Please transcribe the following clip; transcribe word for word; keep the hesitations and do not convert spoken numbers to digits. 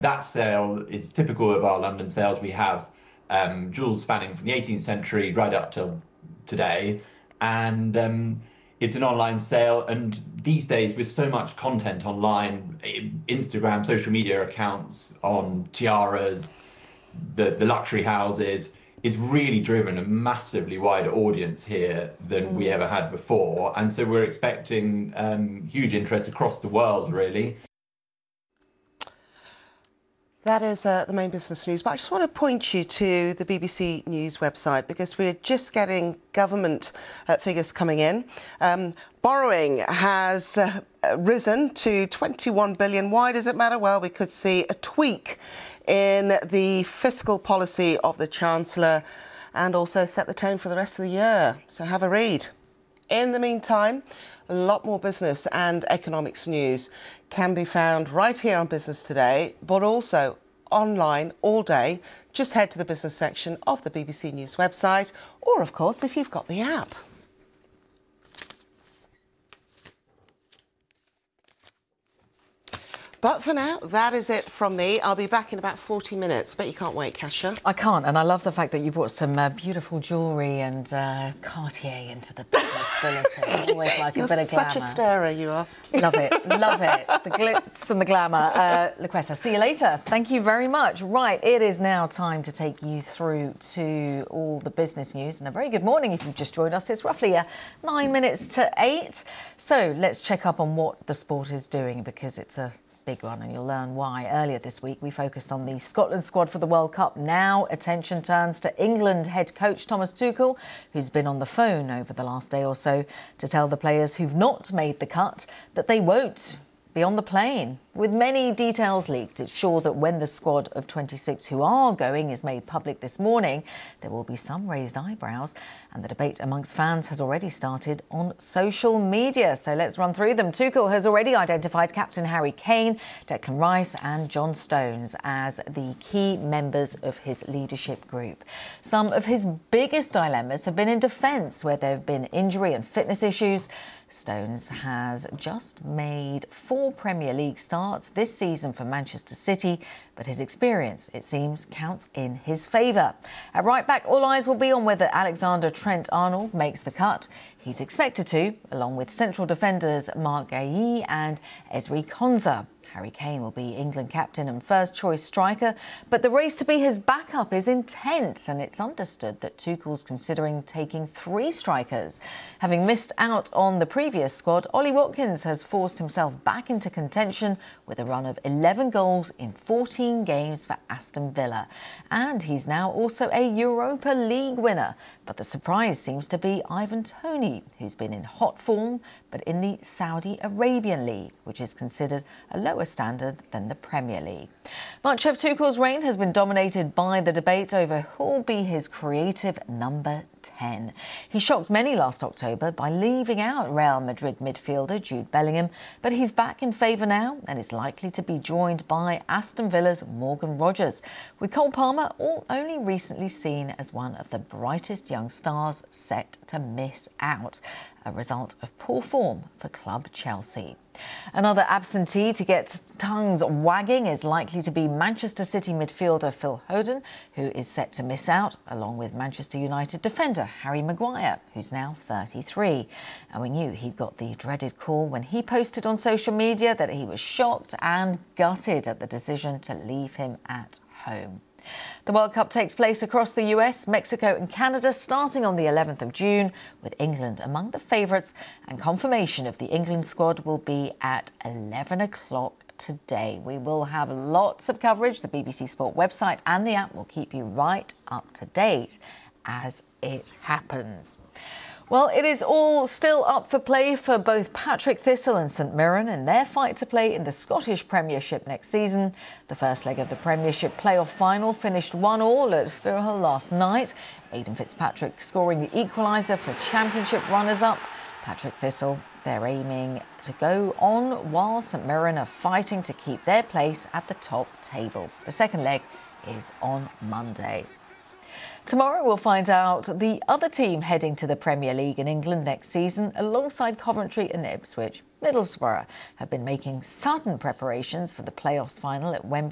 That sale is typical of our London sales. We have um, jewels spanning from the eighteenth century right up till today, and um, it's an online sale. And these days, with so much content online, i- Instagram, social media accounts on tiaras, the the luxury houses, it's really driven a massively wider audience here than we ever had before. And so we're expecting um, huge interest across the world, really. That is uh, the main business news, but I just want to point you to the B B C News website because we're just getting government uh, figures coming in. Um, borrowing has uh, risen to twenty-one billion. Why does it matter? Well, we could see a tweak in the fiscal policy of the Chancellor and also set the tone for the rest of the year. So have a read. In the meantime, a lot more business and economics news can be found right here on Business Today, but also online all day. Just head to the business section of the B B C News website, or of course, if you've got the app. But for now, that is it from me. I'll be back in about forty minutes. Bet you can't wait, Kasia. I can't, and I love the fact that you brought some uh, beautiful jewellery and uh, Cartier into the business bulletin. Always like You're a bit of glamour. such a stirrer, you are. Love it, love it. The glitz and the glamour. Uh, LaQuesta, see you later. Thank you very much. Right, it is now time to take you through to all the business news. And a very good morning if you've just joined us. It's roughly uh, nine minutes to eight. So let's check up on what the sport is doing, because it's a big one, and you'll learn why. Earlier this week, we focused on the Scotland squad for the World Cup. Now attention turns to England head coach Thomas Tuchel, who's been on the phone over the last day or so to tell the players who've not made the cut that they won't be on the plane. With many details leaked, it's sure that when the squad of twenty-six who are going is made public this morning, there will be some raised eyebrows, and the debate amongst fans has already started on social media. So let's run through them. Tuchel has already identified captain Harry Kane, Declan Rice and John Stones as the key members of his leadership group. Some of his biggest dilemmas have been in defence, where there have been injury and fitness issues. Stones has just made four Premier League starts this season for Manchester City, but his experience, it seems, counts in his favour. At right back, all eyes will be on whether Alexander Trent-Arnold makes the cut. He's expected to, along with central defenders Marc Guéhi and Ezri Konsa. Harry Kane will be England captain and first-choice striker, but the race to be his backup is intense, and it's understood that Tuchel's considering taking three strikers. Having missed out on the previous squad, Ollie Watkins has forced himself back into contention with a run of eleven goals in fourteen games for Aston Villa. And he's now also a Europa League winner. But the surprise seems to be Ivan Toney, who's been in hot form, but in the Saudi Arabian League, which is considered a lower standard than the Premier League. Much of Tuchel's reign has been dominated by the debate over who'll be his creative number ten. He shocked many last October by leaving out Real Madrid midfielder Jude Bellingham, but he's back in favour now and is likely to be joined by Aston Villa's Morgan Rogers, with Cole Palmer all only recently seen as one of the brightest young stars set to miss out, a result of poor form for club Chelsea. Another absentee to get tongues wagging is likely to be Manchester City midfielder Phil Foden, who is set to miss out, along with Manchester United defender Harry Maguire, who's now thirty-three. And we knew he'd got the dreaded call when he posted on social media that he was shocked and gutted at the decision to leave him at home. The World Cup takes place across the U S, Mexico and Canada starting on the eleventh of June, with England among the favourites, and confirmation of the England squad will be at eleven o'clock today. We will have lots of coverage. The B B C Sport website and the app will keep you right up to date as it happens. Well, it is all still up for play for both Partick Thistle and St Mirren in their fight to play in the Scottish Premiership next season. The first leg of the Premiership playoff final finished one all at Firhill last night. Aidan Fitzpatrick scoring the equaliser for Championship runners-up. Partick Thistle, they're aiming to go on, while St Mirren are fighting to keep their place at the top table. The second leg is on Monday. Tomorrow we'll find out the other team heading to the Premier League in England next season, alongside Coventry and Ipswich. Middlesbrough have been making sudden preparations for the playoffs final at Wembley.